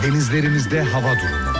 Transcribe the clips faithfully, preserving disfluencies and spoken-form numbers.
Denizlerimizde hava durumu.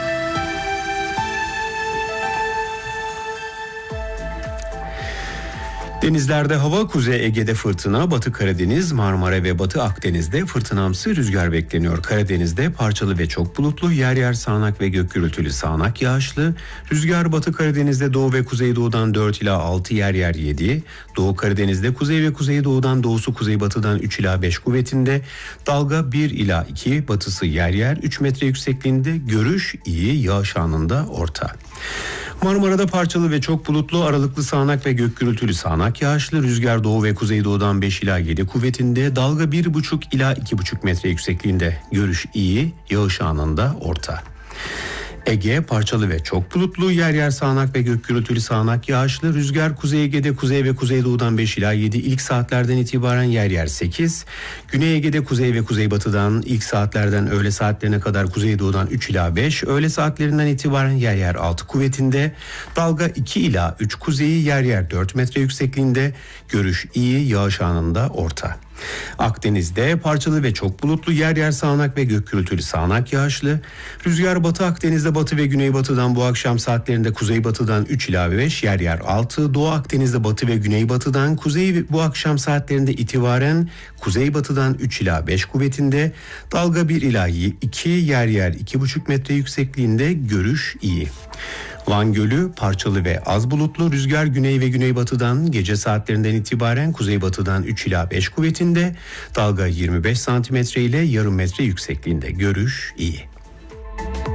Denizlerde hava, Kuzey Ege'de fırtına, Batı Karadeniz, Marmara ve Batı Akdeniz'de fırtınamsı rüzgar bekleniyor. Karadeniz'de parçalı ve çok bulutlu, yer yer sağanak ve gök gürültülü sağanak yağışlı. Rüzgar Batı Karadeniz'de doğu ve kuzeydoğudan dört ila altı, yer yer yedi. Doğu Karadeniz'de kuzey ve kuzeydoğudan, doğusu kuzeybatıdan üç ila beş kuvvetinde. Dalga bir ila iki, batısı yer yer üç metre yüksekliğinde. Görüş iyi, yağış anında orta. Marmara'da parçalı ve çok bulutlu, aralıklı sağanak ve gök gürültülü sağanak yağışlı. Rüzgar doğu ve kuzeydoğudan beş ila yedi kuvvetinde. Dalga bir buçuk ila iki buçuk metre yüksekliğinde. Görüş iyi, yağış anında orta. Ege parçalı ve çok bulutlu, yer yer sağanak ve gök gürültülü sağanak yağışlı. Rüzgar Kuzey Ege'de kuzey ve kuzeydoğudan beş ila yedi, ilk saatlerden itibaren yer yer sekiz. Güney Ege'de kuzey ve kuzeybatıdan ilk saatlerden öğle saatlerine kadar kuzeydoğudan üç ila beş, öğle saatlerinden itibaren yer yer altı kuvvetinde. Dalga iki ila üç kuzeyi, yer yer dört metre yüksekliğinde. Görüş iyi, yağış anında orta. Akdeniz'de parçalı ve çok bulutlu, yer yer sağanak ve gök gürültülü sağanak yağışlı. Rüzgar Batı Akdeniz'de batı ve güneybatıdan bu akşam saatlerinde kuzeybatıdan üç ila beş, yer yer altı. Doğu Akdeniz'de batı ve güneybatıdan, kuzey bu akşam saatlerinde itibaren kuzeybatıdan üç ila beş kuvvetinde. Dalga bir ila iki, yer yer iki buçuk metre yüksekliğinde. Görüş iyi. Van Gölü parçalı ve az bulutlu, rüzgar güney ve güneybatıdan gece saatlerinden itibaren kuzeybatıdan üç ila beş kuvvetinde. Dalga yirmi beş santimetre ile yarım metre yüksekliğinde. Görüş iyi.